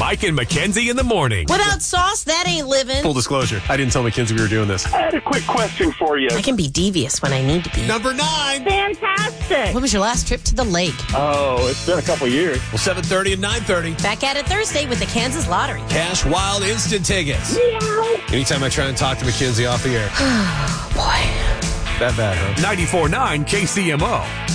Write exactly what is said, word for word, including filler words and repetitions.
Mike and Mackenzie in the morning. Without sauce, that ain't living. Full disclosure, I didn't tell Mackenzie we were doing this. I had a quick question for you. I can be devious when I need to be. Number nine. Fantastic. What was your last trip to the lake? Oh, it's been a couple years. Well, seven thirty and nine thirty. Back at it Thursday with the Kansas Lottery. Cash Wild Instant Tickets. Meow. Anytime I try and talk to Mackenzie off the air. Boy. That bad, huh? ninety-four point nine K C M O.